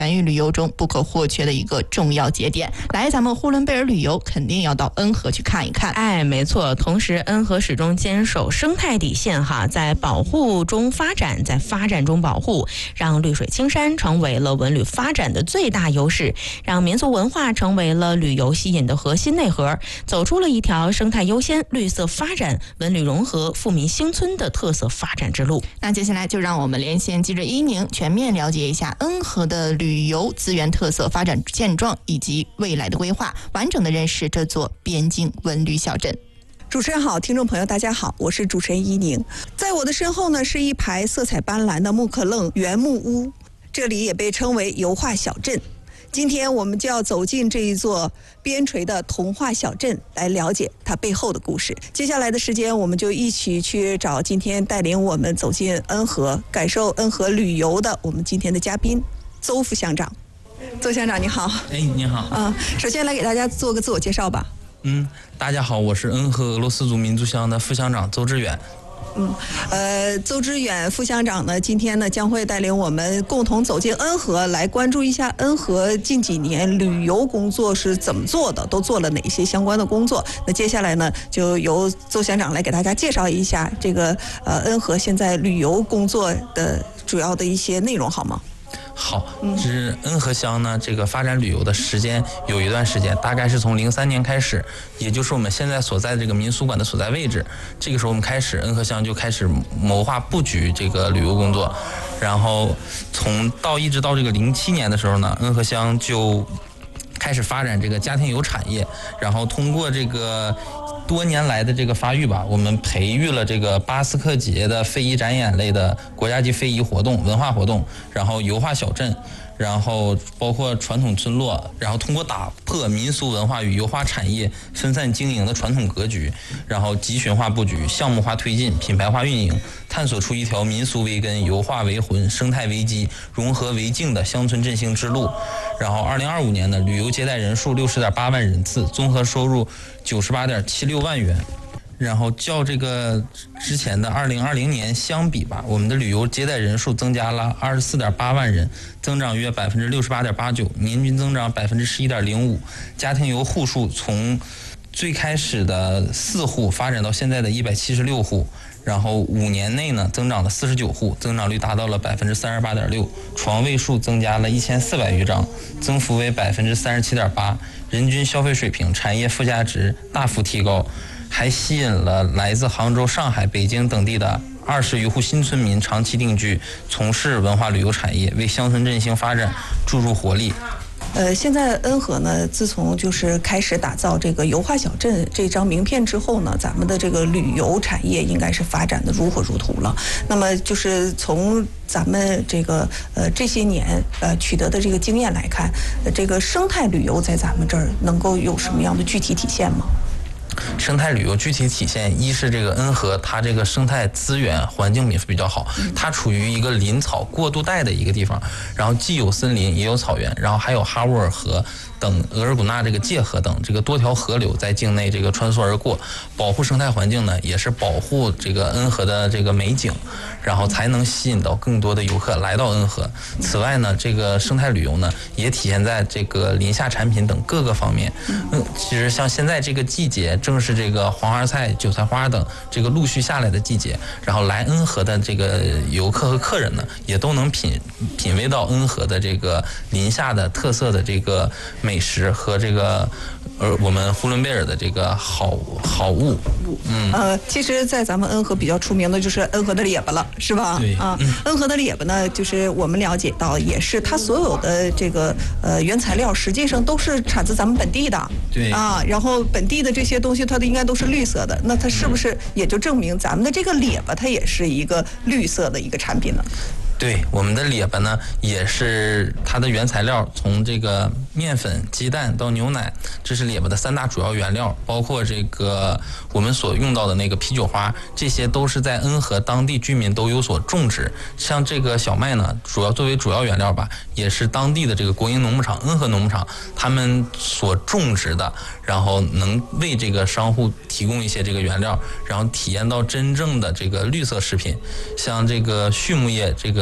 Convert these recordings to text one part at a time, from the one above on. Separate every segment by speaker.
Speaker 1: 全域旅游中不可或缺的一个重要节点。来咱们呼伦贝尔旅游，肯定要到恩和去看一看。
Speaker 2: 哎，没错，同时恩和始终坚守生态底线哈，在保护中发展，在发展中保护，让绿水青山成为了文旅发展的最大优势，让民俗文化成为了旅游吸引的核心内核，走出了一条生态优先、绿色发展、文旅融合、富民兴村的特色发展之路。
Speaker 1: 那接下来就让我们连线记者伊宁，全面了解一下恩和的旅游资源特色发展现状以及未来的规划，完整的认识这座边境文旅小镇。
Speaker 3: 主持人好，听众朋友大家好，我是主持人伊宁。在我的身后呢，是一排色彩斑斓的木克楞原木屋，这里也被称为油画小镇。今天我们就要走进这一座边陲的童话小镇，来了解它背后的故事。接下来的时间，我们就一起去找今天带领我们走进恩和、感受恩和旅游的我们今天的嘉宾邹副乡长。邹乡长你好。
Speaker 4: 哎，你好。
Speaker 3: 首先来给大家做个自我介绍吧。
Speaker 4: 大家好，我是恩和俄罗斯族民族乡的副乡长邹志远。
Speaker 3: 邹志远副乡长呢，今天呢将会带领我们共同走进恩和，来关注一下恩和近几年旅游工作是怎么做的，都做了哪些相关的工作。那接下来呢，就由邹乡长来给大家介绍一下这个恩和现在旅游工作的主要的一些内容，好吗？
Speaker 4: 好，是恩和乡呢，这个发展旅游的时间有一段时间，大概是从03年开始，也就是我们现在所在的这个民俗馆的所在位置。这个时候我们开始，恩和乡就开始谋划布局这个旅游工作，然后一直到这个07年的时候呢，恩和乡就开始发展这个家庭游产业，然后通过这个多年来的这个发育吧，我们培育了这个巴斯克节的非遗展演类的国家级非遗活动、文化活动，然后油画小镇，然后包括传统村落，然后通过打破民俗文化与油画产业分散经营的传统格局，然后集群化布局、项目化推进、品牌化运营，探索出一条民俗为根、油画为魂、生态为基、融合为境的乡村振兴之路。然后2025年的旅游接待人数60.8万人次，综合收入98.76万元。然后较这个之前的2020年相比吧，我们的旅游接待人数增加了24.8万人，增长约68.89%，年均增长11.05%。家庭游户数从最开始的4户发展到现在的176户，然后5年内呢增长了49户，增长率达到了38.6%，床位数增加了1400余张，增幅为37.8%，人均消费水平、产业附加值大幅提高。还吸引了来自杭州、上海、北京等地的20余户新村民长期定居，从事文化旅游产业，为乡村振兴发展注入活力。
Speaker 3: 现在恩和呢，自从就是开始打造这个油画小镇这张名片之后呢，咱们的这个旅游产业应该是发展的如火如荼了。那么就是从咱们这个这些年取得的这个经验来看，这个生态旅游在咱们这儿能够有什么样的具体体现吗？
Speaker 4: 生态旅游具体体现，一是这个恩和它这个生态资源环境也是比较好，它处于一个林草过渡带的一个地方，然后既有森林也有草原，然后还有哈沃尔河等额尔古纳这个界河等这个多条河流在境内这个穿梭而过，保护生态环境呢，也是保护这个恩和的这个美景，然后才能吸引到更多的游客来到恩和。此外呢，这个生态旅游呢，也体现在这个林下产品等各个方面。其实像现在这个季节，正是这个黄花菜、韭菜花等这个陆续下来的季节，然后来恩和的这个游客和客人呢，也都能品味到恩和的这个林下的特色的这个美食和这个我们呼伦贝尔的这个好物。
Speaker 3: 其实在咱们恩和比较出名的就是恩和的列巴了，是吧？
Speaker 4: 对
Speaker 3: 恩和的列巴呢，就是我们了解到也是它所有的这个原材料实际上都是产自咱们本地的。
Speaker 4: 对
Speaker 3: 然后本地的这些东西它应该都是绿色的，那它是不是也就证明咱们的这个列巴它也是一个绿色的一个产品呢？
Speaker 4: 对，我们的列巴呢，也是它的原材料，从这个面粉、鸡蛋到牛奶，这是列巴的3大主要原料，包括这个我们所用到的那个啤酒花，这些都是在恩和当地居民都有所种植。像这个小麦呢，主要作为主要原料吧，也是当地的这个国营农牧场恩和农牧场他们所种植的，然后能为这个商户提供一些这个原料，然后体验到真正的这个绿色食品。像这个畜牧业这个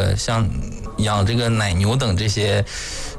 Speaker 4: 像养这个奶牛等这些